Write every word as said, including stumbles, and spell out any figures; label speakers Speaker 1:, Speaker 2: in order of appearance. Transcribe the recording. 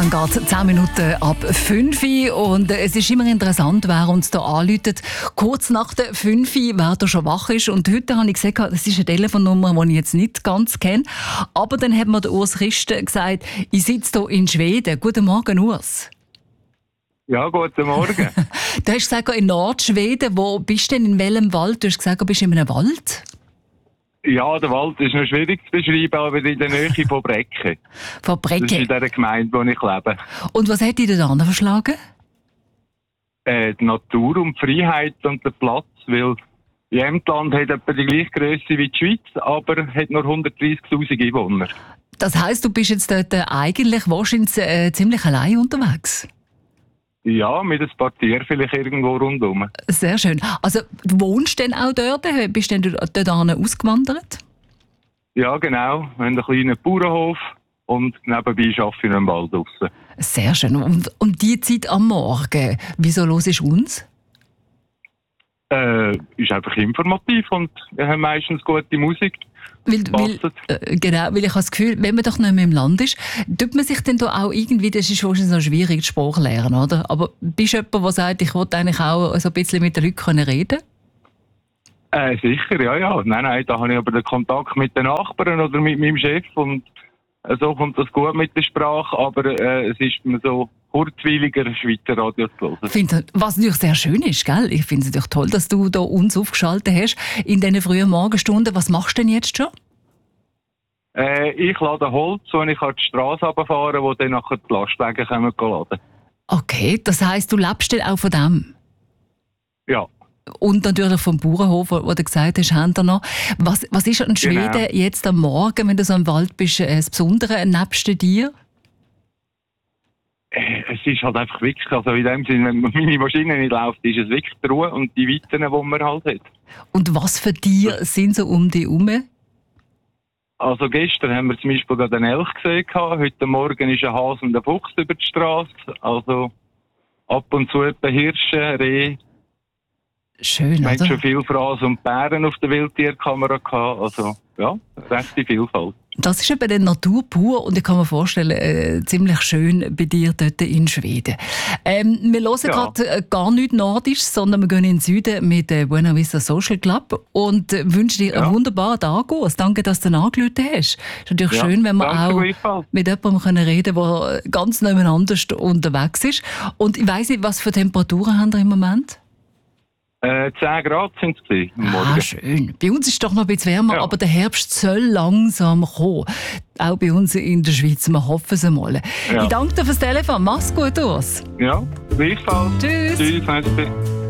Speaker 1: haben gerade zehn Minuten ab fünf Uhr und es ist immer interessant, wer uns hier anruft. Kurz nach der fünf Uhr, wer da schon wach ist. Und heute habe ich gesagt, das ist eine Telefonnummer, die ich jetzt nicht ganz kenne. Aber dann hat mir der Urs Christen gesagt, ich sitze hier in Schweden. Guten Morgen, Urs.
Speaker 2: Ja, guten Morgen.
Speaker 1: Du hast gesagt, in Nordschweden. Wo bist du denn, in welchem Wald? Du hast gesagt, du bist in einem Wald.
Speaker 2: Ja, der Wald ist noch schwierig zu beschreiben, aber in der Nähe von Brecke.
Speaker 1: Von Brecke?
Speaker 2: Das ist in dieser Gemeinde, wo ich lebe.
Speaker 1: Und was hat dich da verschlagen?
Speaker 2: Äh, die Natur und die Freiheit und der Platz, weil Jämtland hat etwa die gleiche Grösse wie die Schweiz, aber hat nur hundertdreißigtausend Einwohner.
Speaker 1: Das heisst, du bist jetzt dort eigentlich wahrscheinlich äh, ziemlich allein unterwegs?
Speaker 2: Ja, mit ein paar Tieren vielleicht irgendwo rundherum.
Speaker 1: Sehr schön. Also, du wohnst denn auch dort? Bist du denn dort ausgewandert?
Speaker 2: Ja, genau. Wir haben einen kleinen Bauernhof und nebenbei arbeite ich in einem Wald draussen.
Speaker 1: Sehr schön. Und, und die Zeit am Morgen, wieso hörst du uns?
Speaker 2: Äh, ist einfach informativ und wir haben meistens gute Musik.
Speaker 1: Weil, weil, äh, genau, weil ich habe das Gefühl, wenn man doch nicht mehr im Land ist, tut man sich dann da auch irgendwie, das ist wahrscheinlich so schwierig, die Sprache lernen, oder? Aber bist du jemand, der sagt, ich will eigentlich auch so ein bisschen mit den Leuten reden?
Speaker 2: Äh, sicher, ja, ja. Nein, nein, da habe ich aber den Kontakt mit den Nachbarn oder mit meinem Chef und äh, so kommt das gut mit der Sprache, aber äh, es ist mir so kurzweiliger, Schweizer Radio zu hören.
Speaker 1: Finde, was natürlich sehr schön ist, gell? Ich finde es natürlich toll, dass du da uns aufgeschaltet hast in diesen frühen Morgenstunden. Was machst du denn jetzt schon?
Speaker 2: Äh, ich lade Holz, wenn ich an die Straße runterfahre, wo dann nachher die Lastwagen kommen laden.
Speaker 1: Okay, das heisst, du lebst dann auch von dem?
Speaker 2: Ja.
Speaker 1: Und natürlich vom Bauernhof, wo du gesagt hast, haben wir noch. Was, was ist an Schweden
Speaker 2: Genau.
Speaker 1: jetzt am Morgen, wenn du so im Wald bist, das Besondere nebst dir?
Speaker 2: Es ist halt einfach wirklich, also in dem Sinne, wenn meine Maschine nicht läuft, ist es wirklich die Ruhe und die Weiten, die man halt hat.
Speaker 1: Und was für Tiere sind so um dich herum?
Speaker 2: Also gestern haben wir zum Beispiel gerade einen Elch gesehen, heute Morgen ist ein Hase und ein Fuchs über die Straße, also ab und zu etwa Hirsche, Rehe.
Speaker 1: Schön,
Speaker 2: Wir
Speaker 1: oder?
Speaker 2: haben schon viel Frasen und Bären auf der Wildtierkamera gehabt, also ja, rechte Vielfalt.
Speaker 1: Das ist eben die Natur pur und ich kann mir vorstellen, äh, ziemlich schön bei dir dort in Schweden. Ähm, wir hören
Speaker 2: Ja.
Speaker 1: gerade äh, gar nicht Nordisch, sondern wir gehen in den Süden mit dem Buena Vista Social Club und äh, wünschen dir
Speaker 2: Ja.
Speaker 1: einen wunderbaren Tag. Urs. Danke, dass du angerufen hast. Es ist natürlich
Speaker 2: Ja,
Speaker 1: schön, wenn wir
Speaker 2: danke
Speaker 1: auch
Speaker 2: gleichfalls.
Speaker 1: mit jemandem können reden können, der ganz nebeneinander unterwegs ist. Und ich weiss nicht, was für Temperaturen haben wir im Moment?
Speaker 2: Äh, zehn Grad sind es am Morgen.
Speaker 1: Ah, schön. Bei uns ist es doch noch ein bisschen wärmer,
Speaker 2: Ja.
Speaker 1: aber der Herbst soll langsam kommen. Auch bei uns in der Schweiz. Wir hoffen es einmal.
Speaker 2: Ja.
Speaker 1: Ich danke dir fürs Telefon. Mach's gut, Urs.
Speaker 2: Ja, gleichfalls.
Speaker 1: Tschüss.
Speaker 2: Tschüss, merci.